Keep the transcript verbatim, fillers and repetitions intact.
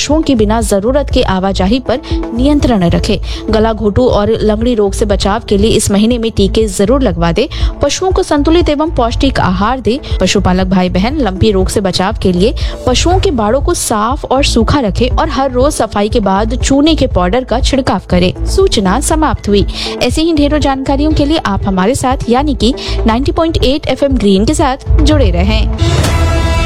पशुओं की बिना जरूरत के आवाजाही पर नियंत्रण रखे। गला घोटू और लंगड़ी रोग से बचाव के लिए इस महीने में टीके जरूर लगवा दे। पशुओं को संतुलित एवं पौष्टिक आहार दे। पशुपालक भाई बहन लंपी रोग से बचाव के लिए पशुओं के बाड़ों को साफ और सूखा रखे और हर रोज सफाई के बाद चूने के पाउडर का छिड़काव करे। सूचना समाप्त हुई। ऐसी ही ढेरों जानकारियों के लिए आप हमारे साथ यानी कि नब्बे पॉइंट आठ एफ एम ग्रीन के साथ जुड़े रहें।